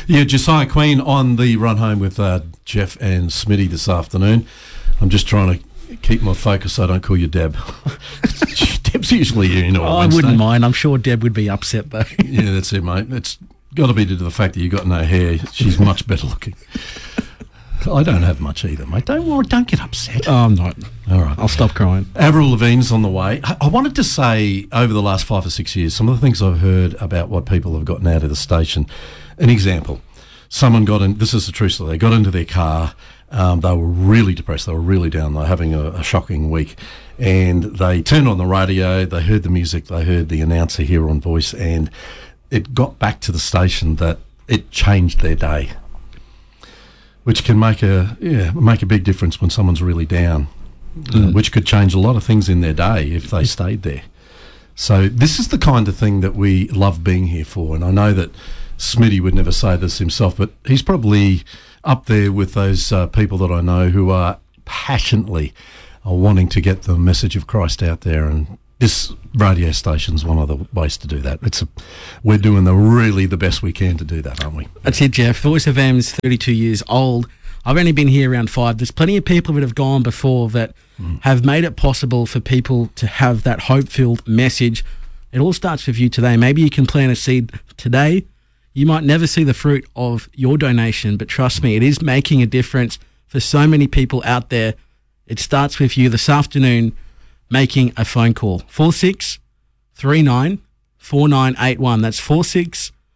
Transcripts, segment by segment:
Yeah, Josiah Queen on the run home with Jeff and Smitty this afternoon. I'm just trying to keep my focus so I don't call you Deb. Deb's usually here, you know. I wouldn't mind. I'm sure Deb would be upset, though. Yeah, that's it, mate. It's got to be due to the fact that you've got no hair. She's much better looking. I don't have much either, mate. Don't worry, don't get upset. Oh, I'm not. All right. I'll stop crying. Avril Lavigne's on the way. I wanted to say, over the last 5 or 6 years, some of the things I've heard about what people have gotten out of the station. An example, someone got in, this is the true story, they got into their car, they were really depressed, they were really down, they were having a shocking week, and they turned on the radio, they heard the music, they heard the announcer here on Voice, and it got back to the station that it changed their day, which can make a big difference when someone's really down, which could change a lot of things in their day if they stayed there. So this is the kind of thing that we love being here for, and I know that Smitty would never say this himself, but he's probably up there with those people that I know who are passionately wanting to get the message of Christ out there, and this radio station's one of the ways to do that. We're doing the best we can to do that, aren't we? That's it, Jeff. Voice FM's 32 years old. I've only been here around 5. There's plenty of people that have gone before that have made it possible for people to have that hope-filled message. It all starts with you today. Maybe you can plant a seed today. You might never see the fruit of your donation, but trust me, it is making a difference for so many people out there. It starts with you this afternoon making a phone call. 4639 4981. That's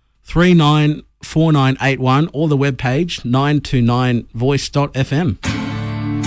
4639 4981, or the webpage 929voice.fm.